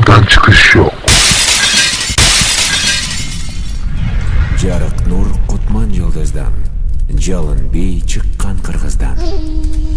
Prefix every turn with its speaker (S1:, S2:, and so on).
S1: жолдан çıkış yok.
S2: Жарык нур Кутман Жылдыздан, жалын бей чыккан кыргыздан.